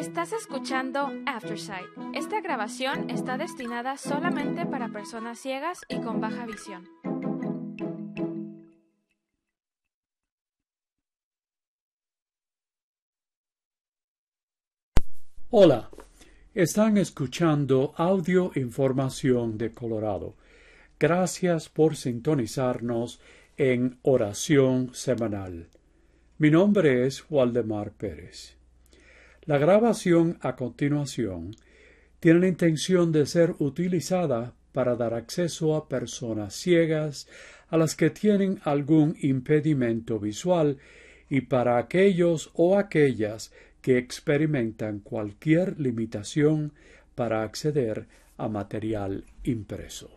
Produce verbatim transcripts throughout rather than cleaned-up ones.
Estás escuchando Aftersight. Esta grabación está destinada solamente para personas ciegas y con baja visión. Hola, están escuchando Audio Información de Colorado. Gracias por sintonizarnos en Oración Semanal. Mi nombre es Waldemar Pérez. La grabación a continuación tiene la intención de ser utilizada para dar acceso a personas ciegas, a las que tienen algún impedimento visual y para aquellos o aquellas que experimentan cualquier limitación para acceder a material impreso.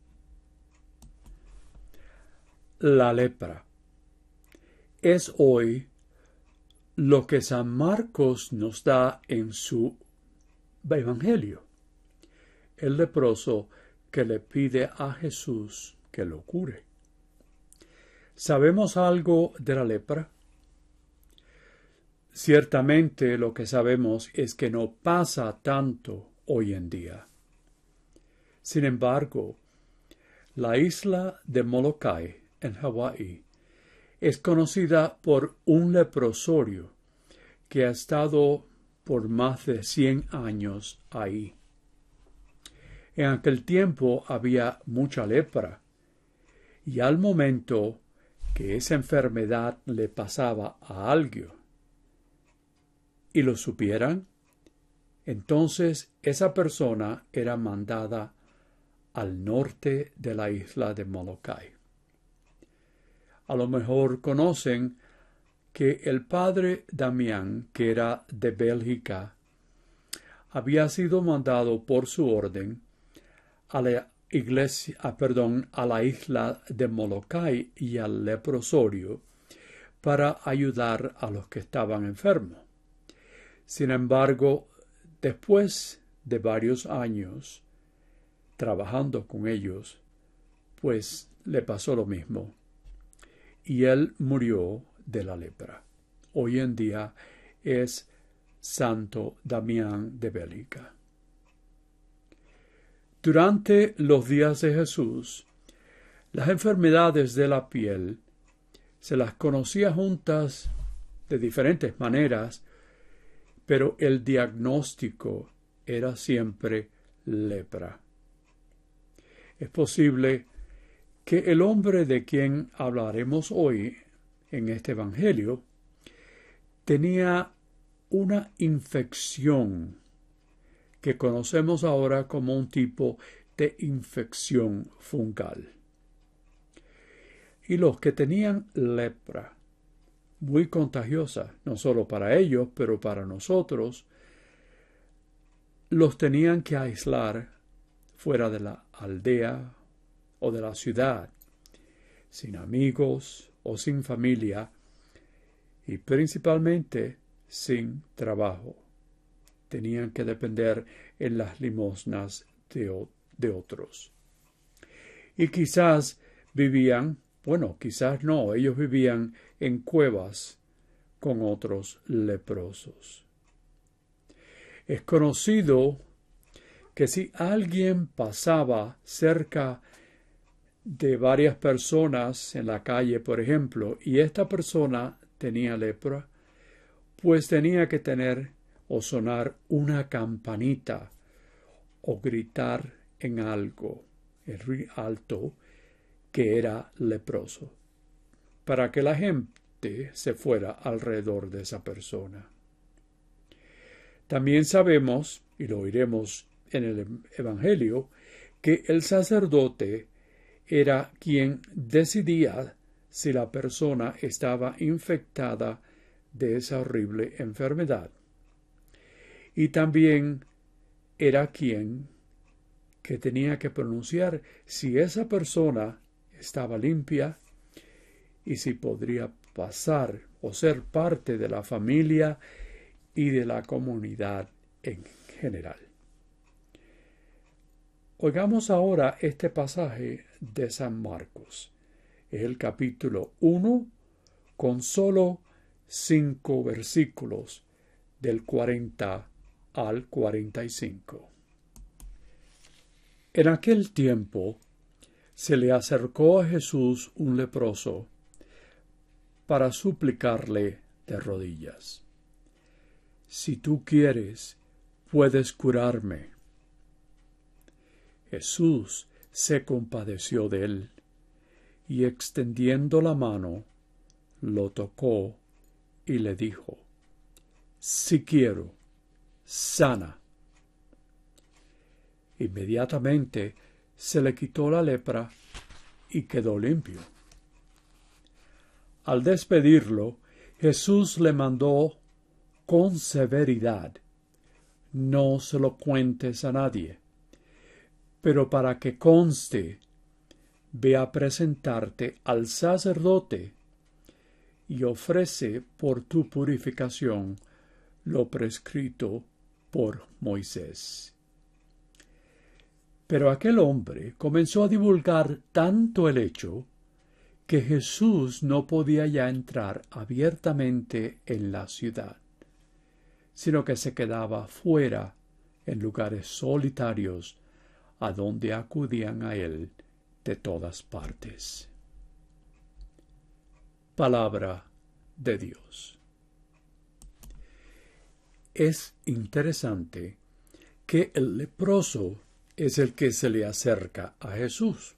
La lepra es hoy lo que San Marcos nos da en su Evangelio. El leproso que le pide a Jesús que lo cure. ¿Sabemos algo de la lepra? Ciertamente lo que sabemos es que no pasa tanto hoy en día. Sin embargo, la isla de Molokai, en Hawái, es conocida por un leprosorio que ha estado por más de cien años ahí. En aquel tiempo había mucha lepra, y al momento que esa enfermedad le pasaba a alguien, y lo supieran, entonces esa persona era mandada al norte de la isla de Molokai. A lo mejor conocen que el padre Damián, que era de Bélgica, había sido mandado por su orden a la iglesia, ah, perdón, a la isla de Molokai y al leprosorio para ayudar a los que estaban enfermos. Sin embargo, después de varios años trabajando con ellos, pues le pasó lo mismo. Y él murió de la lepra. Hoy en día es Santo Damián de Bélgica. Durante los días de Jesús, las enfermedades de la piel se las conocía juntas de diferentes maneras, pero el diagnóstico era siempre lepra. Es posible que el hombre de quien hablaremos hoy en este Evangelio tenía una infección que conocemos ahora como un tipo de infección fungal. Y los que tenían lepra, muy contagiosa, no solo para ellos, pero para nosotros, los tenían que aislar fuera de la aldea o de la ciudad, sin amigos o sin familia, y principalmente sin trabajo. Tenían que depender en las limosnas de, de otros. Y quizás vivían, bueno, quizás no, ellos vivían en cuevas con otros leprosos. Es conocido que si alguien pasaba cerca de varias personas en la calle, por ejemplo, y esta persona tenía lepra, pues tenía que tener o sonar una campanita o gritar en algo muy alto que era leproso, para que la gente se fuera alrededor de esa persona. También sabemos, y lo oiremos en el Evangelio, que el sacerdote era quien decidía si la persona estaba infectada de esa horrible enfermedad. Y también era quien que tenía que pronunciar si esa persona estaba limpia y si podría pasar o ser parte de la familia y de la comunidad en general. Oigamos ahora este pasaje de San Marcos. Es el capítulo uno con solo cinco versículos del cuarenta al cuarenta y cinco. En aquel tiempo se le acercó a Jesús un leproso para suplicarle de rodillas: «Si tú quieres, puedes curarme». Jesús se compadeció de él y, extendiendo la mano, lo tocó y le dijo: «Si quiero, sana». Inmediatamente se le quitó la lepra y quedó limpio. Al despedirlo, Jesús le mandó con severidad: «No se lo cuentes a nadie, pero para que conste, ve a presentarte al sacerdote y ofrece por tu purificación lo prescrito por Moisés». Pero aquel hombre comenzó a divulgar tanto el hecho que Jesús no podía ya entrar abiertamente en la ciudad, sino que se quedaba fuera en lugares solitarios a donde acudían a él de todas partes. Palabra de Dios. Es interesante que el leproso es el que se le acerca a Jesús.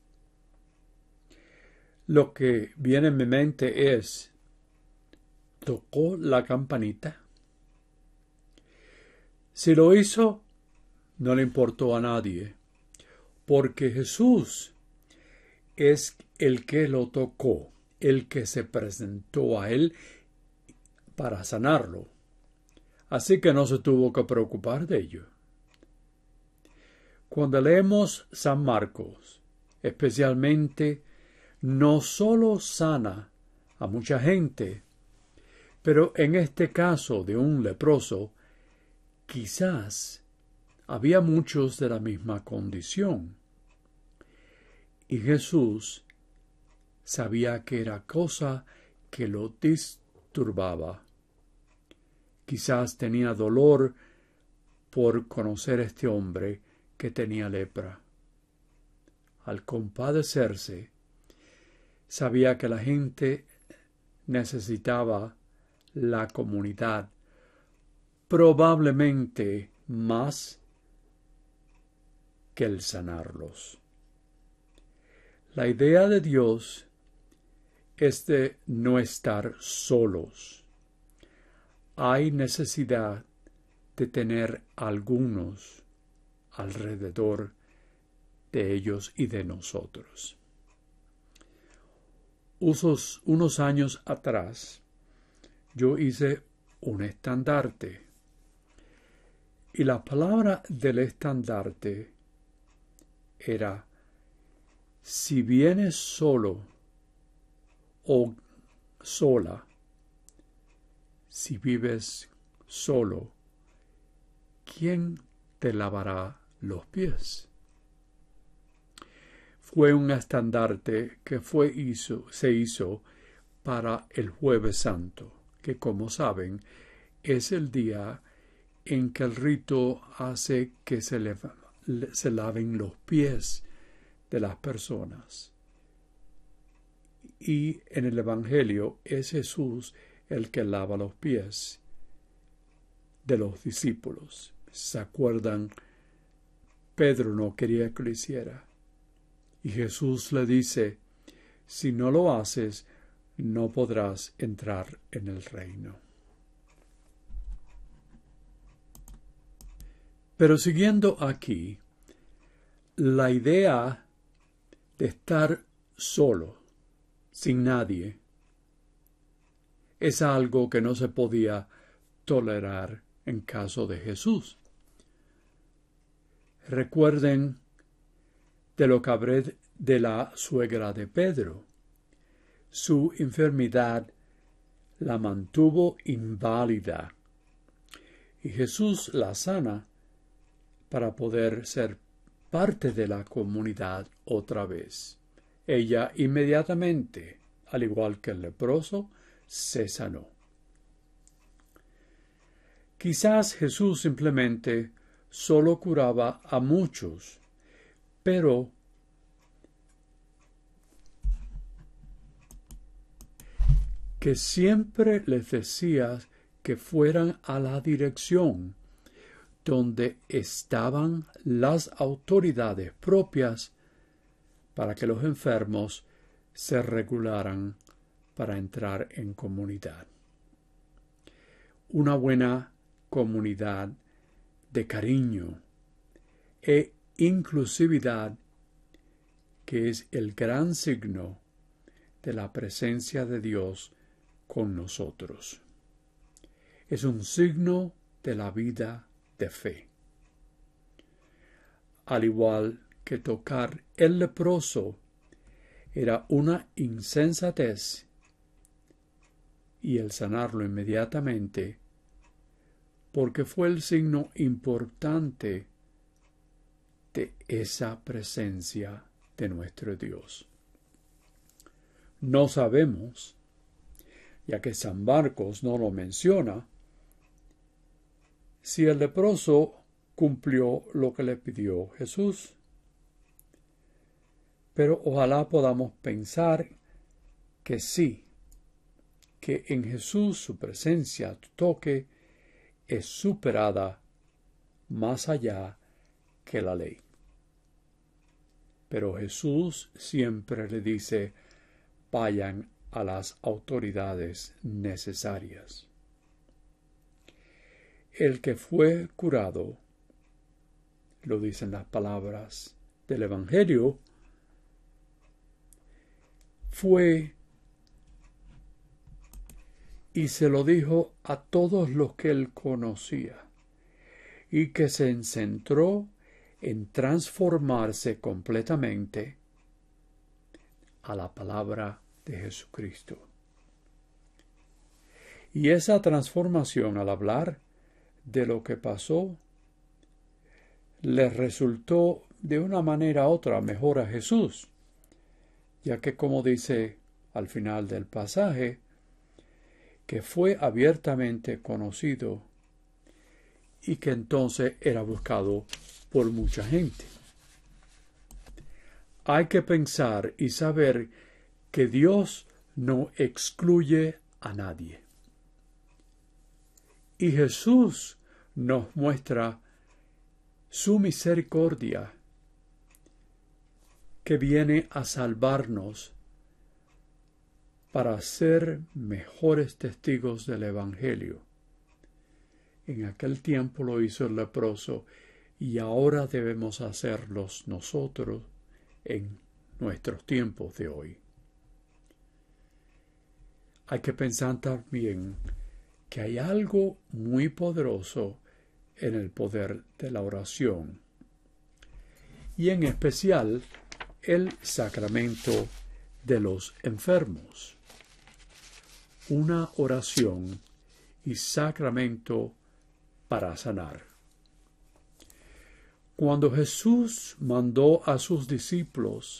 Lo que viene en mi mente es: ¿tocó la campanita? Si lo hizo, no le importó a nadie, porque Jesús es el que lo tocó, el que se presentó a él para sanarlo. Así que no se tuvo que preocupar de ello. Cuando leemos San Marcos, especialmente, no solo sana a mucha gente, pero en este caso de un leproso, quizás había muchos de la misma condición. Y Jesús sabía que era cosa que lo disturbaba. Quizás tenía dolor por conocer a este hombre que tenía lepra. Al compadecerse, sabía que la gente necesitaba la comunidad, probablemente más que el sanarlos. La idea de Dios es de no estar solos. Hay necesidad de tener algunos alrededor de ellos y de nosotros. Usos, unos años atrás, yo hice un estandarte, y la palabra del estandarte era: si vienes solo o sola, si vives solo, ¿quién te lavará los pies? Fue un estandarte que fue hizo, se hizo para el Jueves Santo, que, como saben, es el día en que el rito hace que se, le, se laven los pies de las personas. Y en el Evangelio es Jesús el que lava los pies de los discípulos. ¿Se acuerdan? Pedro no quería que lo hiciera. Y Jesús le dice: si no lo haces, no podrás entrar en el reino. Pero siguiendo aquí, la idea de estar solo, sin nadie, es algo que no se podía tolerar en caso de Jesús. Recuerden de lo que hablé de la suegra de Pedro. Su enfermedad la mantuvo inválida y Jesús la sana para poder ser parte de la comunidad otra vez. Ella inmediatamente, al igual que el leproso, se sanó. Quizás Jesús simplemente solo curaba a muchos, pero que siempre les decía que fueran a la dirección donde estaban las autoridades propias para que los enfermos se regularan para entrar en comunidad. Una buena comunidad de cariño e inclusividad, que es el gran signo de la presencia de Dios con nosotros. Es un signo de la vida de fe. Al igual que tocar el leproso era una insensatez, y el sanarlo inmediatamente, porque fue el signo importante de esa presencia de nuestro Dios. No sabemos, ya que San Marcos no lo menciona, si el leproso cumplió lo que le pidió Jesús. Pero ojalá podamos pensar que sí, que en Jesús su presencia, tu toque, es superada más allá que la ley. Pero Jesús siempre le dice, vayan a las autoridades necesarias. El que fue curado, lo dicen las palabras del Evangelio, fue y se lo dijo a todos los que él conocía, y que se centró en transformarse completamente a la palabra de Jesucristo. Y esa transformación, al hablar de lo que pasó, le resultó de una manera u otra mejor a Jesús, ya que, como dice al final del pasaje, que fue abiertamente conocido y que entonces era buscado por mucha gente. Hay que pensar y saber que Dios no excluye a nadie. Y Jesús nos muestra su misericordia, que viene a salvarnos para ser mejores testigos del Evangelio. En aquel tiempo lo hizo el leproso y ahora debemos hacerlos nosotros en nuestros tiempos de hoy. Hay que pensar también que hay algo muy poderoso en el poder de la oración, y en especial el sacramento de los enfermos. Una oración y sacramento para sanar. Cuando Jesús mandó a sus discípulos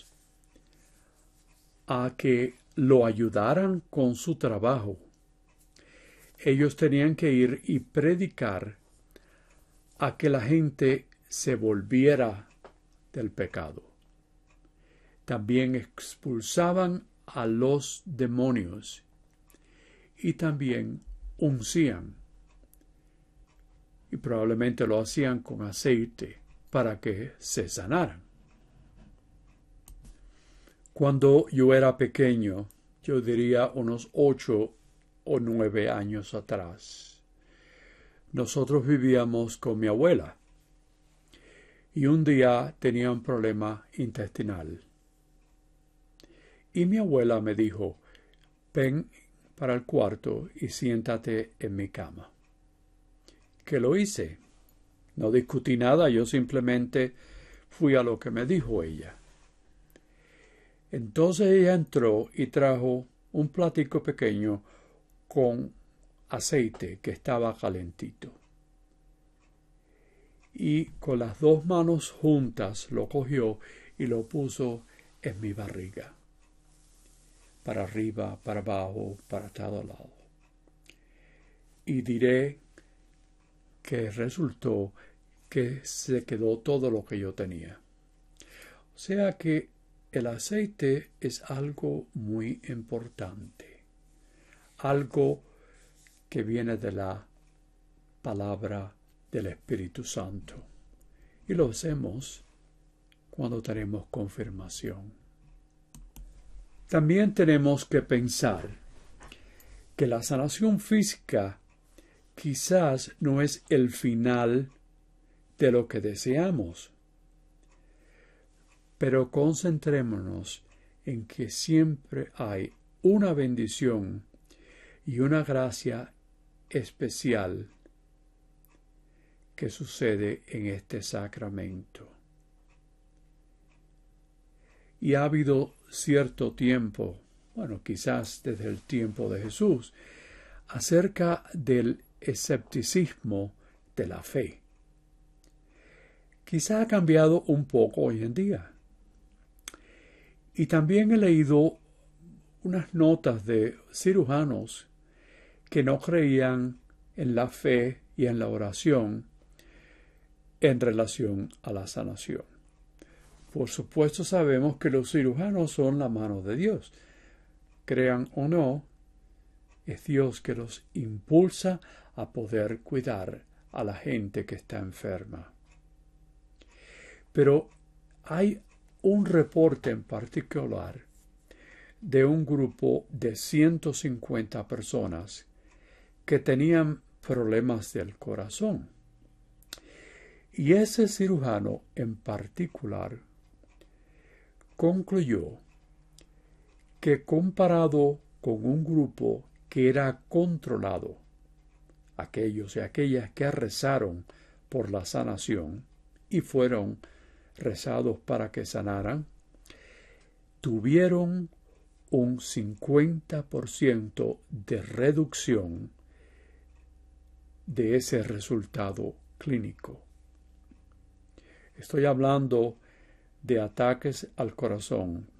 a que lo ayudaran con su trabajo, ellos tenían que ir y predicar a que la gente se volviera del pecado. También expulsaban a los demonios y también uncían, y probablemente lo hacían con aceite para que se sanaran. Cuando yo era pequeño, yo diría unos ocho o nueve años atrás, nosotros vivíamos con mi abuela y un día tenía un problema intestinal. Y mi abuela me dijo, ven para el cuarto y siéntate en mi cama. Que lo hice. No discutí nada, yo simplemente fui a lo que me dijo ella. Entonces ella entró y trajo un platico pequeño con aceite que estaba calentito. Y con las dos manos juntas lo cogió y lo puso en mi barriga. Para arriba, para abajo, para todo lado. Y diré que resultó que se quedó todo lo que yo tenía. O sea que el aceite es algo muy importante, algo que viene de la palabra del Espíritu Santo. Y lo hacemos cuando tenemos confirmación. También tenemos que pensar que la sanación física quizás no es el final de lo que deseamos, pero concentrémonos en que siempre hay una bendición y una gracia especial que sucede en este sacramento. Y ha habido cierto tiempo, bueno, quizás desde el tiempo de Jesús, acerca del escepticismo de la fe. Quizá ha cambiado un poco hoy en día. Y también he leído unas notas de cirujanos que no creían en la fe y en la oración en relación a la sanación. Por supuesto sabemos que los cirujanos son la mano de Dios. Crean o no, es Dios que los impulsa a poder cuidar a la gente que está enferma. Pero hay un reporte en particular de un grupo de ciento cincuenta personas que tenían problemas del corazón. Y ese cirujano en particular concluyó que comparado con un grupo que era controlado, aquellos y aquellas que rezaron por la sanación y fueron rezados para que sanaran, tuvieron un cincuenta por ciento de reducción de ese resultado clínico. Estoy hablando de ataques al corazón